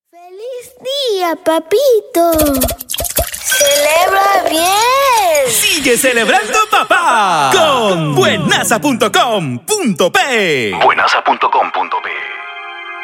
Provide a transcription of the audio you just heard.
¡Feliz día, papito! ¡Celebra bien! ¡Sigue celebrando, papá! Con buenaza.com.pe. Buenaza.com.pe